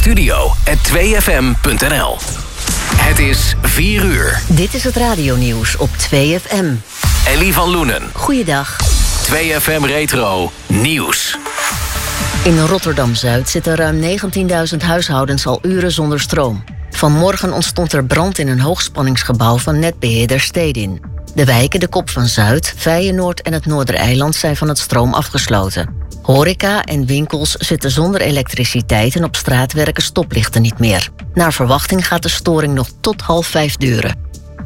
studio@2fm.nl. Het is 4 uur. Dit is het radionieuws op 2FM. Ellie van Loenen. Goeiedag. 2FM Retro Nieuws. In Rotterdam-Zuid zitten ruim 19.000 huishoudens al uren zonder stroom. Vanmorgen ontstond er brand in een hoogspanningsgebouw van netbeheerder Stedin. De wijken De Kop van Zuid, Vijenoord en het Noordereiland zijn van het stroom afgesloten. Horeca en winkels zitten zonder elektriciteit en op straat werken stoplichten niet meer. Naar verwachting gaat de storing nog tot 4:30 duren.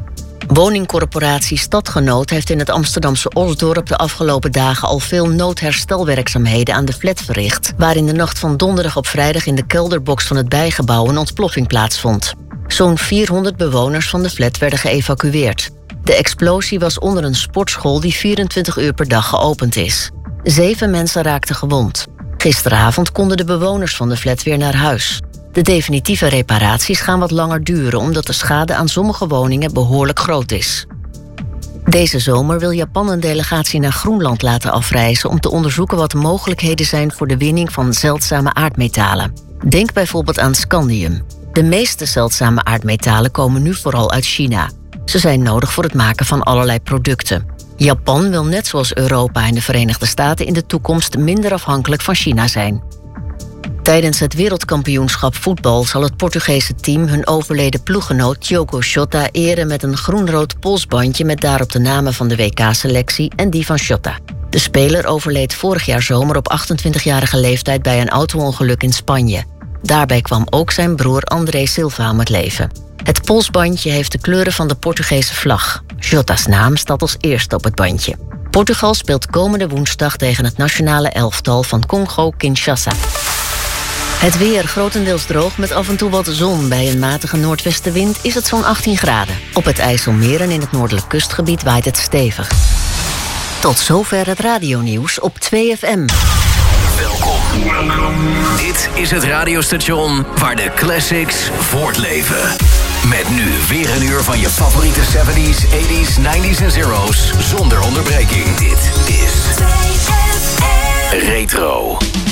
Woningcorporatie Stadgenoot heeft in het Amsterdamse Osdorp de afgelopen dagen al veel noodherstelwerkzaamheden aan de flat verricht, waar in de nacht van donderdag op vrijdag in de kelderbox van het bijgebouw een ontploffing plaatsvond. Zo'n 400 bewoners van de flat werden geëvacueerd. De explosie was onder een sportschool die 24 uur per dag geopend is. 7 mensen raakten gewond. Gisteravond konden de bewoners van de flat weer naar huis. De definitieve reparaties gaan wat langer duren, omdat de schade aan sommige woningen behoorlijk groot is. Deze zomer wil Japan een delegatie naar Groenland laten afreizen om te onderzoeken wat de mogelijkheden zijn voor de winning van zeldzame aardmetalen. Denk bijvoorbeeld aan scandium. De meeste zeldzame aardmetalen komen nu vooral uit China. Ze zijn nodig voor het maken van allerlei producten. Japan wil net zoals Europa en de Verenigde Staten in de toekomst minder afhankelijk van China zijn. Tijdens het wereldkampioenschap voetbal zal het Portugese team hun overleden ploeggenoot Diogo Jota eren met een groen-rood polsbandje met daarop de namen van de WK-selectie en die van Jota. De speler overleed vorig jaar zomer op 28-jarige leeftijd bij een auto-ongeluk in Spanje. Daarbij kwam ook zijn broer André Silva om het leven. Het polsbandje heeft de kleuren van de Portugese vlag. Jota's naam staat als eerste op het bandje. Portugal speelt komende woensdag tegen het nationale elftal van Congo-Kinshasa. Het weer grotendeels droog met af en toe wat zon. Bij een matige noordwestenwind is het zo'n 18 graden. Op het IJsselmeer en in het noordelijk kustgebied waait het stevig. Tot zover het radionieuws op 2FM. Welkom. Dit is het radiostation waar de classics voortleven. Met nu weer een uur van je favoriete 70s, 80s, 90s en zeros zonder onderbreking. Dit is 2FM Retro.